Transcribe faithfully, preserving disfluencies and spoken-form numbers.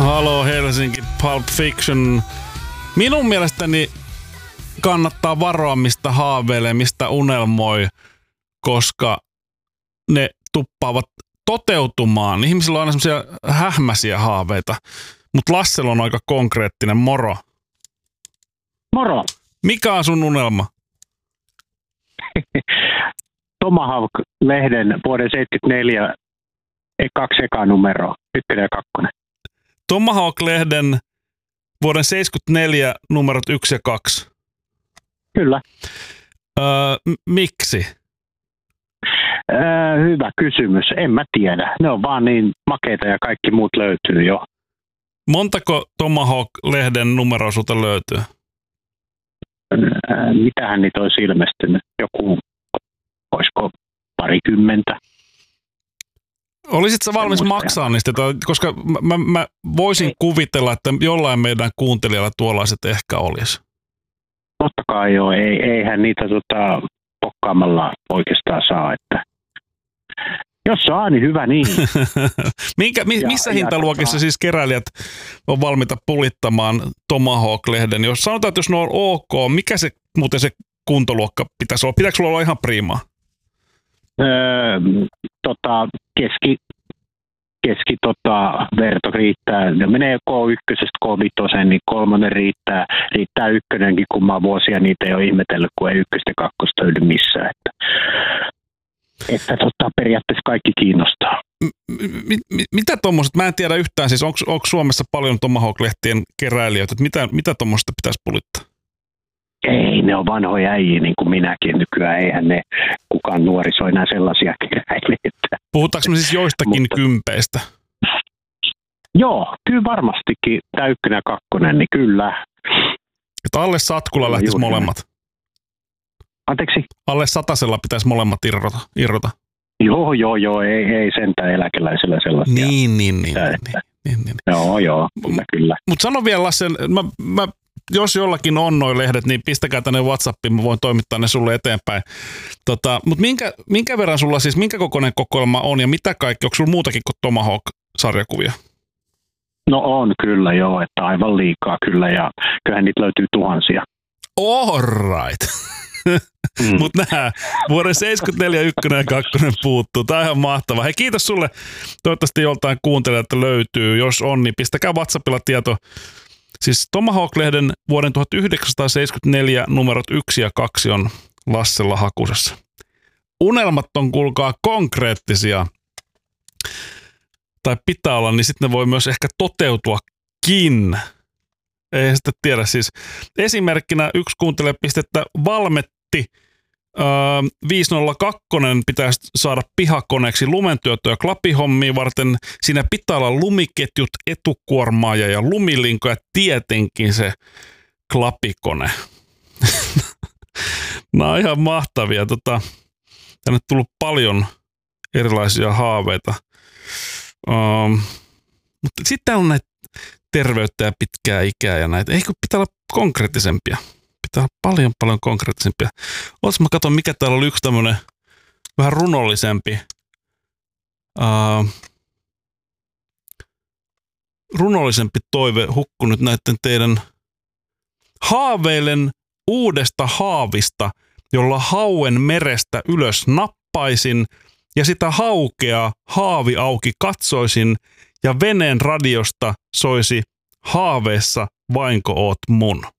Halo Helsinki, Pulp Fiction. Minun mielestäni kannattaa varoa, mistä haaveilee, mistä unelmoi, koska ne tuppaavat toteutumaan. Ihmisillä on aina semmoisia hähmäisiä haaveita, mutta Lassella on aika konkreettinen. Moro. Moro. Mikä on sun unelma? Tomahawk-lehden vuoden seitsemänkymmentäneljä kaksi eka numero, ykkönen ja kakkonen. Tomahawk-lehden vuoden seitsemänkymmentäneljä numerot yksi ja kaksi. Kyllä. Öö, m- miksi? Öö, hyvä kysymys. En mä tiedä. Ne on vaan niin makeita ja kaikki muut löytyy jo. Montako Tomahawk-lehden numeroa sulta löytyy? Öö, mitähän niitä olisi ilmestynyt? Joku, olisiko parikymmentä? Olisit sä valmis maksaa niistä? Koska mä, mä, mä voisin Ei. kuvitella, että jollain meidän kuuntelijalla tuollaiset ehkä olisi. Totta kai joo. Ei, eihän niitä tota, pokkaamalla oikeastaan saa. Että jos saa, niin hyvä niin. Minkä, mi, missä ja, hintaluokissa ja, siis keräilijät on valmiita pulittamaan Tomahawk-lehden? Jos sanotaan, että jos ne on ok, mikä se muuten se kuntoluokka pitäisi olla? Pitääkö sulla olla ihan priimaa? Öö, tota, keski, keski tota, verto riittää. Ne menee K yksi K viisi, niin kolmonen riittää. Riittää ykkönenkin, kun mä vuosia niitä ei ole ihmetellyt, kun ei ykköstä ja kakkosta löydy missään. Että, että tota, periaatteessa kaikki kiinnostaa. M- m- mitä tuommoiset, mä en tiedä yhtään, siis onko, onko Suomessa paljon Tomahawk-lehtien keräilijöitä, että mitä, mitä tuommoista pitäisi pulittaa? Ei, ne on vanhoja äijiä niin kuin minäkin. Nykyään eihän ne kukaan nuoriso enää sellaisia keräilijöitä. Puhutaanko me siis joistakin Mutta, kympeistä? Joo, kyllä varmastikin. Tämä ykkönen ja kakkonen, niin kyllä. Että alle satkulla lähtisi molemmat. Anteeksi? Alle satasella pitäisi molemmat irrota. irrota. Joo, joo, joo. Ei, ei sentään eläkeläisellä sellaisia. Niin, niin, niin. niin, niin, niin. Joo, joo. Kyllä, kyllä. Mutta sano vielä Lasse, mä... mä jos jollakin on noi lehdet, niin pistäkää tänne WhatsAppiin, mä voin toimittaa ne sulle eteenpäin. Tota, mutta minkä, minkä verran sulla siis, minkä kokoinen kokoelma on ja mitä kaikki, onko sulla muutakin kuin Tomahawk-sarjakuvia? No on kyllä joo, että aivan liikaa kyllä ja kyllähän niitä löytyy tuhansia. All right. Mm. Mutta nää vuoden seitsemänkymmentäneljä ykkönen ja kakkonen puuttuu. Tää on ihan mahtavaa. Hei, kiitos sulle. Toivottavasti joltain kuuntelijalta löytyy. Jos on, niin pistäkää WhatsAppilla tieto. Siis Tomahawk-lehden vuoden tuhatyhdeksänsataaseitsemänkymmentäneljä numerot yksi ja kaksi on Lassella hakusessa. Unelmat on, kuulkaa, konkreettisia. Tai pitää olla, niin sitten ne voi myös ehkä toteutuakin. Ei sitä tiedä siis. Esimerkkinä yksi kuuntelijapistettä Valmetti öö, viisi nolla kaksi pitäisi saada pihakoneeksi lumentyötä ja klapihommia varten. Siinä pitää olla lumiketjut, etukuormaaja ja lumilinko ja tietenkin se klapikone. Nämä on ihan mahtavia. Tota, tänne on tullut paljon erilaisia haaveita. Um, mutta sitten on näitä terveyttä ja pitkää ikää ja näitä. Eikö pitää olla konkreettisempia? Pitää olla paljon, paljon konkreettisempia. Oletko mä katson, mikä täällä oli yksi tämmönen vähän runollisempi. Uh, runollisempi toive hukkunut näiden teidän haaveilen uudesta haavista, jolla hauen merestä ylös nappaisin ja sitä haukea haavi auki katsoisin ja veneen radiosta soisi haaveessa vainko oot mun.